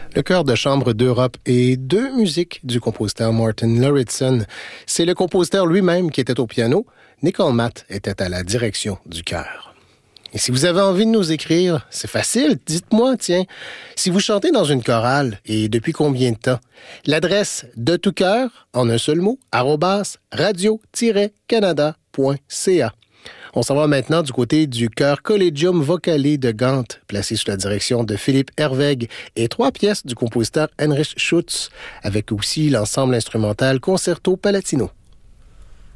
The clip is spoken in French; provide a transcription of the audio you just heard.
Le chœur de chambre d'Europe et deux musiques du compositeur Martin Lauritsen. C'est le compositeur lui-même qui était au piano. Nicole Matt était à la direction du chœur. Et si vous avez envie de nous écrire, c'est facile, dites-moi, tiens, si vous chantez dans une chorale et depuis combien de temps? L'adresse de tout cœur, en un seul mot, @radio-canada.ca. On s'en va maintenant du côté du chœur Collegium Vocale de Gand, placé sous la direction de Philippe Herweg, et 3 pièces du compositeur Heinrich Schütz, avec aussi l'ensemble instrumental Concerto Palatino.